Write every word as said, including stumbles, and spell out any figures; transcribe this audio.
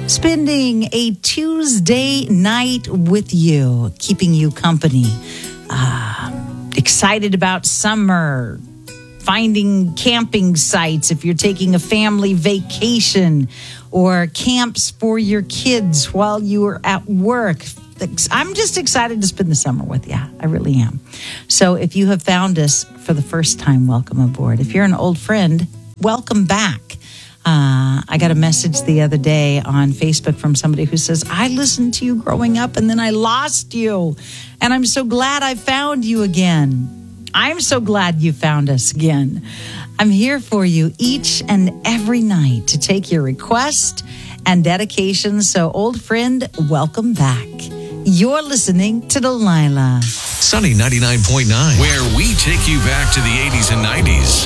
spending a Tuesday night with you, keeping you company. Uh, excited about summer, finding camping sites if you're taking a family vacation, or camps for your kids while you are at work. I'm just excited to spend the summer with you. I really am. So if you have found us for the first time, welcome aboard. If you're an old friend, welcome back. Uh, I got a message the other day on Facebook from somebody who says, I listened to you growing up and then I lost you. And I'm so glad I found you again. I'm so glad you found us again. I'm here for you each and every night to take your request and dedication. So, old friend, welcome back. You're listening to Delilah. Sunny ninety-nine point nine, where we take you back to the eighties and nineties.